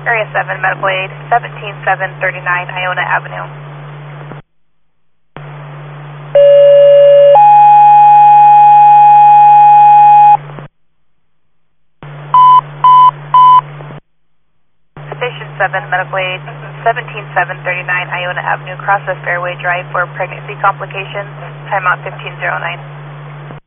Area 7 Medical Aid, 17739 Iona Avenue. Station 7 Medical Aid, 17739 Iona Avenue, cross the Fairway Drive for pregnancy complications, timeout 1509.